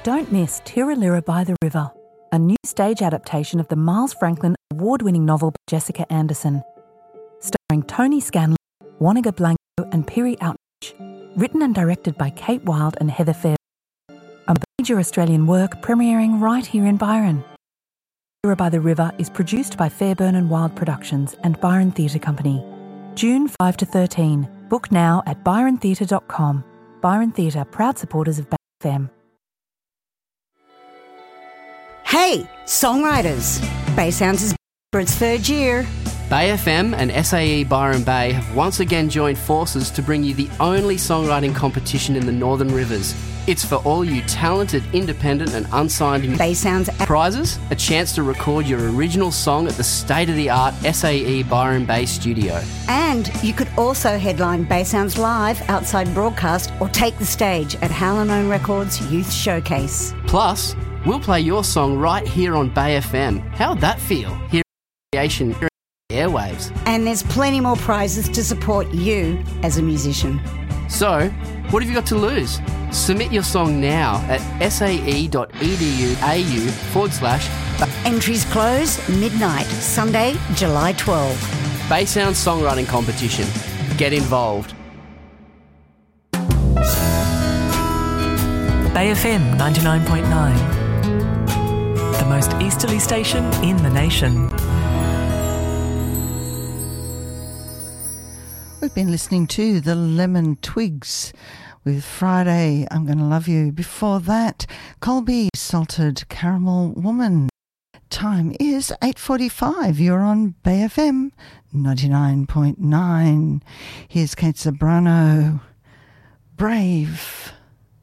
Don't miss Tiralira by the River, a new stage adaptation of the Miles Franklin award-winning novel by Jessica Anderson, starring Tony Scanlon, Wanaka Blanco and Piri Outridge, written and directed by Kate Wilde and Heather Fairbairn. A major Australian work premiering right here in Byron. Tiralira by the River is produced by Fairbairn and Wilde Productions and Byron Theatre Company. June 5 to 13. Book now at byrontheatre.com. Byron Theatre, proud supporters of Bay FM. Hey, songwriters! Bay Sounds is for its third year. Bay FM and SAE Byron Bay have once again joined forces to bring you the only songwriting competition in the Northern Rivers. It's for all you talented, independent and unsigned Bay Sounds prizes, a chance to record your original song at the state-of-the-art SAE Byron Bay studio. And you could also headline Bay Sounds Live outside broadcast or take the stage at Hallinone Records Youth Showcase. Plus, we'll play your song right here on Bay FM. How'd that feel? Here in airwaves. And there's plenty more prizes to support you as a musician. So, what have you got to lose? Submit your song now at sae.edu.au/. Entries close midnight, Sunday, July 12. Bay Sound Songwriting Competition. Get involved. Bay FM 99.9. The most easterly station in the nation. We've been listening to the Lemon Twigs with Friday, I'm Gonna Love You. Before that, Colby, Salted Caramel Woman. Time is 8:45. You're on Bay FM 99.9. Here's Kate Sobrano, Brave.